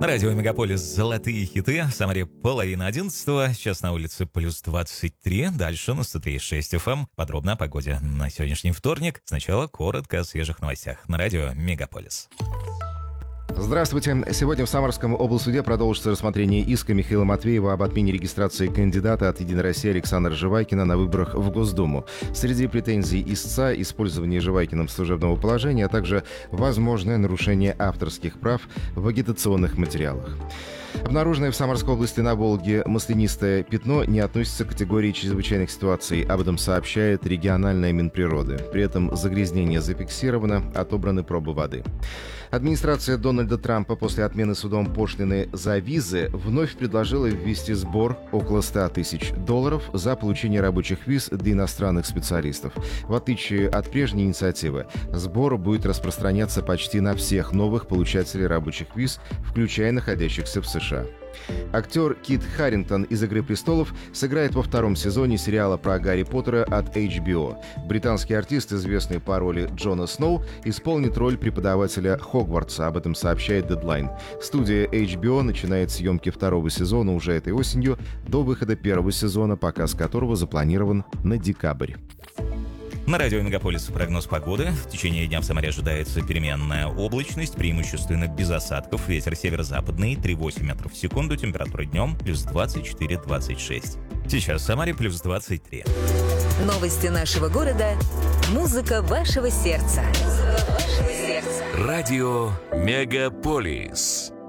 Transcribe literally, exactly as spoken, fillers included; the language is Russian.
Радио Мегаполис «Золотые хиты». В Самаре половина одиннадцатого. Сейчас на улице плюс двадцать три. Дальше на сто три и шесть эф эм. Подробно о погоде на сегодняшний вторник. Сначала коротко о свежих новостях на радио Мегаполис. Здравствуйте. Сегодня в Самарском облсуде продолжится рассмотрение иска Михаила Матвеева об отмене регистрации кандидата от «Единой России» Александра Живайкина на выборах в Госдуму. Среди претензий истца — использование Живайкиным служебного положения, а также возможное нарушение авторских прав в агитационных материалах. Обнаруженное в Самарской области на Волге маслянистое пятно не относится к категории чрезвычайных ситуаций. Об этом сообщает региональная Минприроды. При этом загрязнение зафиксировано, отобраны пробы воды. Администрация Дональда Трампа после отмены судом пошлины за визы вновь предложила ввести сбор около ста тысяч долларов за получение рабочих виз для иностранных специалистов. В отличие от прежней инициативы, сбор будет распространяться почти на всех новых получателей рабочих виз, включая находящихся в США. Актер Кит Харингтон из «Игры престолов» сыграет во втором сезоне сериала про Гарри Поттера от эйч би о. Британский артист, известный по роли Джона Сноу, исполнит роль преподавателя Хогвартса. Об этом сообщает Deadline. Студия эйч би о начинает съемки второго сезона уже этой осенью, до выхода первого сезона, показ которого запланирован на декабрь. На радио Мегаполис прогноз погоды. В течение дня в Самаре ожидается переменная облачность, преимущественно без осадков. Ветер северо-западный, три целых восемь метров в секунду. Температура днем плюс двадцать четыре - двадцать шесть. Сейчас в Самаре плюс двадцать три. Новости нашего города. Музыка вашего сердца. Музыка вашего сердца. Радио Мегаполис.